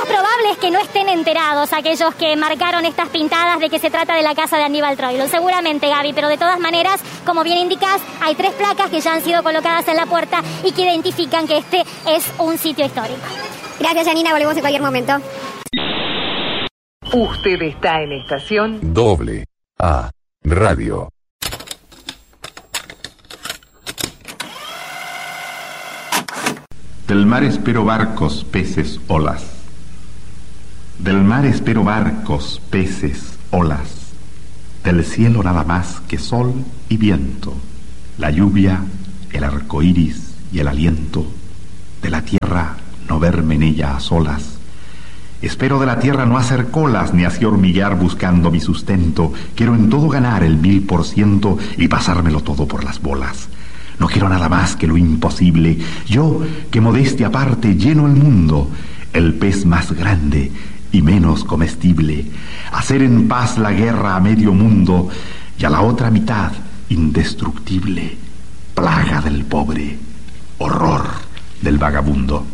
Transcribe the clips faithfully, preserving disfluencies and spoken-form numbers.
más probable es que no estén enterados aquellos que marcaron estas pintadas de que se trata de la casa de Aníbal Troilo. Seguramente, Gaby, pero de todas maneras, como bien indicás, hay tres placas que ya han sido colocadas en la puerta y que identifican que este es un sitio histórico. Gracias, Janina. Volvemos en cualquier momento. Usted está en estación Doble A Radio. Del mar espero barcos, peces, olas. Del mar espero barcos, peces, olas. Del cielo nada más que sol y viento, la lluvia, el arco iris y el aliento. De la tierra no verme en ella a solas. Espero de la tierra no hacer colas ni así hormiguear buscando mi sustento. Quiero en todo ganar el mil por ciento y pasármelo todo por las bolas. No quiero nada más que lo imposible. Yo, que modestia aparte lleno el mundo, el pez más grande y menos comestible. Hacer en paz la guerra a medio mundo y a la otra mitad indestructible. Plaga del pobre, horror del vagabundo.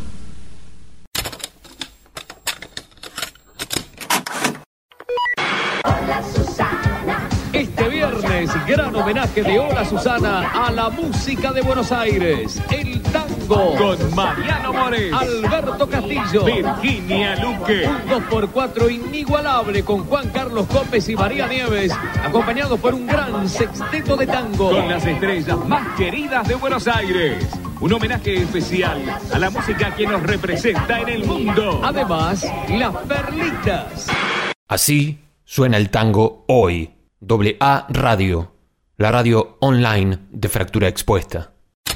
Este viernes, gran homenaje de Hola Susana a la música de Buenos Aires. El tango con Mariano Mores, Alberto Castillo, Virginia Luque. Un dos por cuatro inigualable con Juan Carlos Copes y María Nieves, acompañados por un gran sexteto de tango. Con las estrellas más queridas de Buenos Aires. Un homenaje especial a la música que nos representa en el mundo. Además, las perlitas. Así suena el tango hoy. Doble A Radio, la radio online de Fractura Expuesta.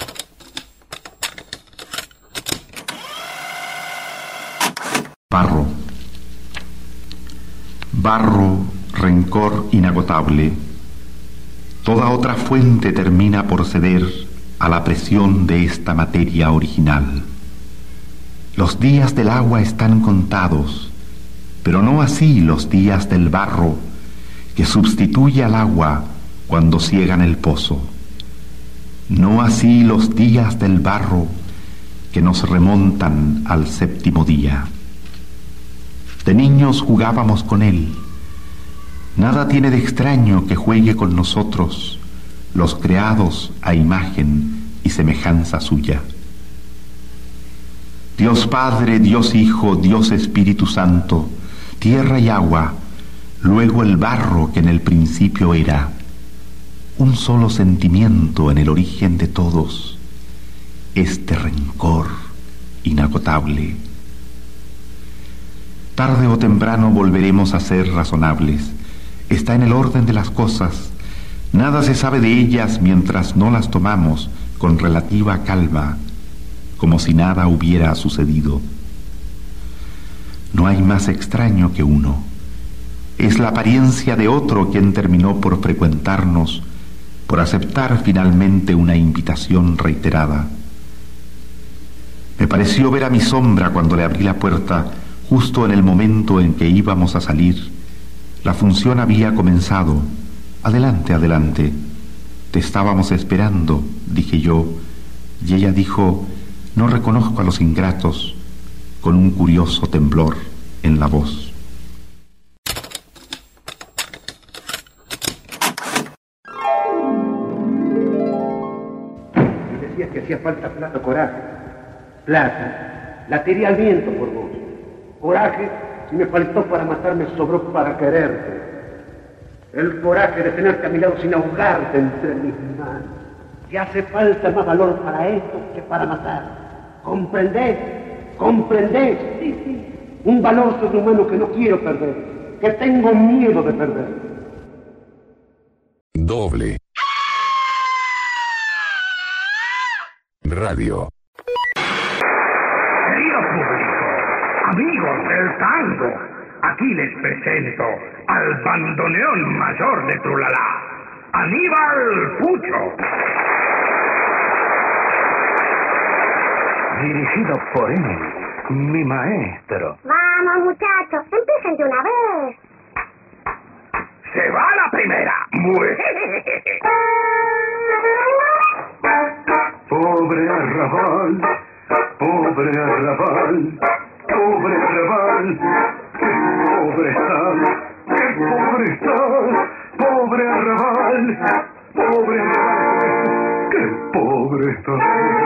Barro. Barro, rencor inagotable. Toda otra fuente termina por ceder a la presión de esta materia original. Los días del agua están contados, pero no así los días del barro, que sustituye al agua cuando ciegan el pozo. No así los días del barro que nos remontan al séptimo día. De niños jugábamos con él. Nada tiene de extraño que juegue con nosotros, los creados a imagen y semejanza suya. Dios Padre, Dios Hijo, Dios Espíritu Santo, tierra y agua, luego el barro que en el principio era, un solo sentimiento en el origen de todos, este rencor inagotable. Tarde o temprano volveremos a ser razonables. Está en el orden de las cosas. Nada se sabe de ellas mientras no las tomamos con relativa calma, como si nada hubiera sucedido. No hay más extraño que uno. Es la apariencia de otro quien terminó por frecuentarnos, por aceptar finalmente una invitación reiterada. Me pareció ver a mi sombra cuando le abrí la puerta, justo en el momento en que íbamos a salir. La función había comenzado. Adelante, adelante. Te estábamos esperando, dije yo, y ella dijo, no reconozco a los ingratos, con un curioso temblor en la voz. Que hacía falta plata, coraje. Plata, la tiré al viento por vos. Coraje, si me faltó para matarme, sobró para quererte. El coraje de tenerte a mi lado sin ahogarte entre mis manos. Que hace falta más valor para esto que para matar. ¿Comprendés? ¿Comprendés? Sí, sí. Un valor sobrehumano que no quiero perder, que tengo miedo de perder. Doble Radio. Querido público, amigos del tango, aquí les presento al bandoneón mayor de Trulalá, Aníbal Pucho. Dirigido por él, mi maestro. Vamos, muchachos, empiecen de una vez. Se va la primera. Muy. Pobre arrabal, pobre arrabal, pobre arrabal, qué pobre estás, qué pobre estás, pobre arrabal, pobre arrabal, qué pobre estás.